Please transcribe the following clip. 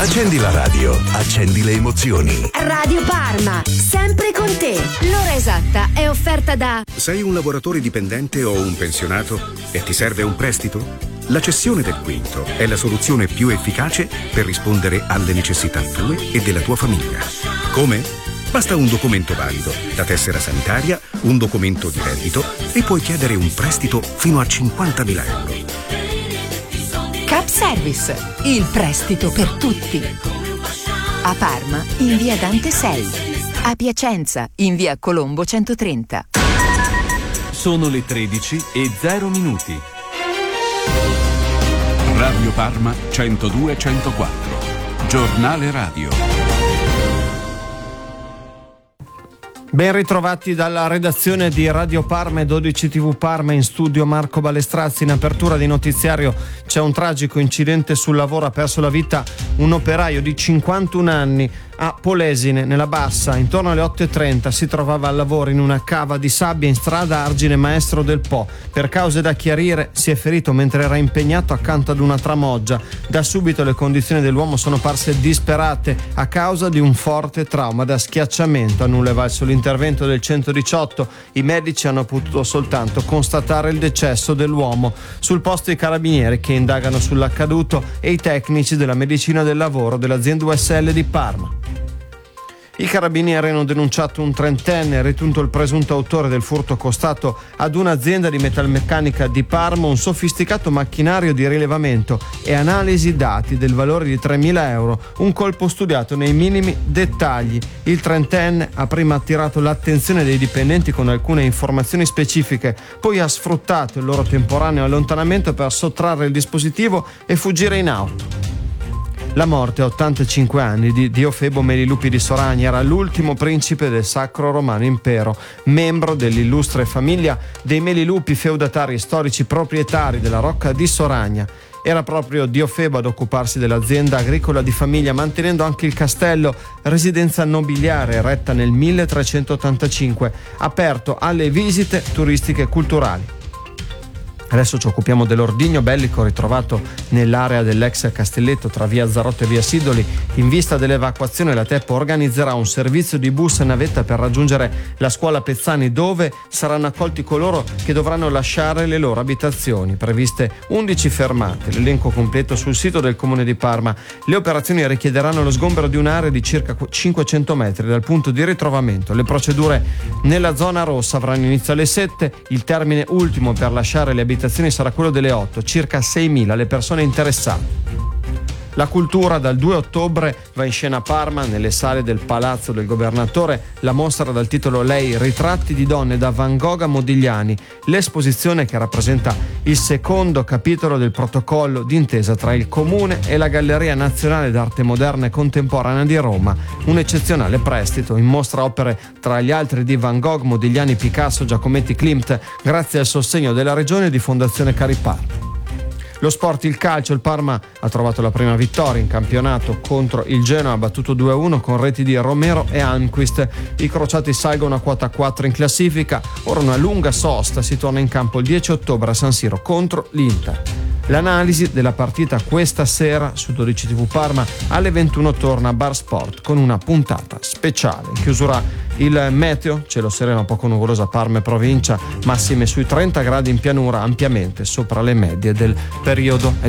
Accendi la radio, accendi le emozioni. Radio Parma, sempre con te. L'ora esatta è offerta da... Sei un lavoratore dipendente o un pensionato e ti serve un prestito? La cessione del quinto è la soluzione più efficace per rispondere alle necessità tue e della tua famiglia. Come? Basta un documento valido, la tessera sanitaria, un documento di reddito e puoi chiedere un prestito fino a 50.000 euro. Cap Service, il prestito per tutti. A Parma, in via Dante 6. A Piacenza, in via Colombo 130. Sono le 13:00. Radio Parma 102-104. Giornale radio. Ben ritrovati dalla redazione di Radio Parma e 12 TV Parma, in studio Marco Balestrazzi. In apertura di notiziario c'è un tragico incidente sul lavoro, ha perso la vita un operaio di 51 anni a Polesine, nella Bassa. Intorno alle 8:30 si trovava al lavoro in una cava di sabbia in strada Argine Maestro del Po. Per cause da chiarire si è ferito mentre era impegnato accanto ad una tramoggia. Da subito le condizioni dell'uomo sono parse disperate a causa di un forte trauma da schiacciamento. A nulla è valso l'intervento del 118. I medici hanno potuto soltanto constatare il decesso dell'uomo. Sul posto i carabinieri che indagano sull'accaduto e i tecnici della medicina del lavoro dell'azienda USL di Parma. I carabinieri hanno denunciato un trentenne, ritenuto il presunto autore del furto costato ad un'azienda di metalmeccanica di Parma un sofisticato macchinario di rilevamento e analisi dati del valore di 3.000 euro, un colpo studiato nei minimi dettagli. Il trentenne ha prima attirato l'attenzione dei dipendenti con alcune informazioni specifiche, poi ha sfruttato il loro temporaneo allontanamento per sottrarre il dispositivo e fuggire in auto. La morte a 85 anni di Diofebo Melilupi di Soragna era l'ultimo principe del Sacro Romano Impero, membro dell'illustre famiglia dei Melilupi, feudatari storici proprietari della Rocca di Soragna. Era proprio Diofebo ad occuparsi dell'azienda agricola di famiglia, mantenendo anche il castello, residenza nobiliare eretta nel 1385, aperto alle visite turistiche e culturali. Adesso ci occupiamo dell'ordigno bellico ritrovato nell'area dell'ex castelletto tra via Zarotto e via Sidoli. In vista dell'evacuazione la TEP organizzerà un servizio di bus e navetta per raggiungere la scuola Pezzani, dove saranno accolti coloro che dovranno lasciare le loro abitazioni. Previste 11 fermate, l'elenco completo sul sito del Comune di Parma. Le operazioni richiederanno lo sgombero di un'area di circa 500 metri dal punto di ritrovamento. Le procedure nella zona rossa avranno inizio alle 7, il termine ultimo per lasciare le abitazioni sarà quello delle 8, circa 6.000 le persone interessate. La cultura dal 2 ottobre va in scena a Parma, nelle sale del Palazzo del Governatore, la mostra dal titolo Lei, ritratti di donne da Van Gogh a Modigliani, l'esposizione che rappresenta il secondo capitolo del protocollo d'intesa tra il Comune e la Galleria Nazionale d'Arte Moderna e Contemporanea di Roma, un eccezionale prestito. In mostra opere tra gli altri di Van Gogh, Modigliani, Picasso, Giacometti, Klimt, grazie al sostegno della Regione e di Fondazione Cari Parma. Lo sport, il calcio, il Parma ha trovato la prima vittoria in campionato contro il Genoa, battuto 2-1 con reti di Romero e Almquist. I crociati salgono a quota 4 in classifica, ora una lunga sosta, si torna in campo il 10 ottobre a San Siro contro l'Inter. L'analisi della partita questa sera su 12 TV Parma alle 21 torna a Bar Sport con una puntata speciale. In chiusura il meteo, cielo sereno poco nuvoloso a Parma e provincia, massime sui 30 gradi in pianura, ampiamente sopra le medie del periodo.